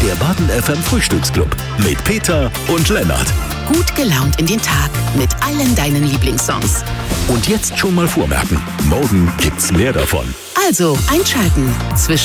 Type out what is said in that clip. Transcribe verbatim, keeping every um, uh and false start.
Der Baden F M Frühstücksclub mit Peter und Lennart. Gut gelaunt in den Tag mit allen deinen Lieblingssongs. Und jetzt schon mal vormerken, morgen gibt's mehr davon. Also einschalten zwischen